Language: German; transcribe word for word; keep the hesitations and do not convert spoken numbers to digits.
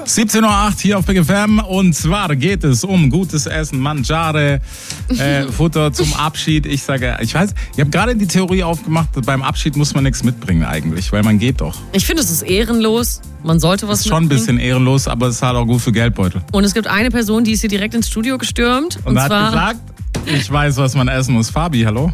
siebzehn Uhr acht hier auf Big F M und zwar geht es um gutes Essen, Mangiare, äh, Futter zum Abschied. Ich sage, ich weiß, ich habe gerade die Theorie aufgemacht, beim Abschied muss man nichts mitbringen eigentlich, weil man geht doch. Ich finde, es ist ehrenlos. Man sollte was Das ist schon ein bisschen ehrenlos, aber es ist halt auch gut für Geldbeutel. Und es gibt eine Person, die ist hier direkt ins Studio gestürmt. Und, Und hat zwar gesagt, ich weiß, was man essen muss. Fabi, hallo?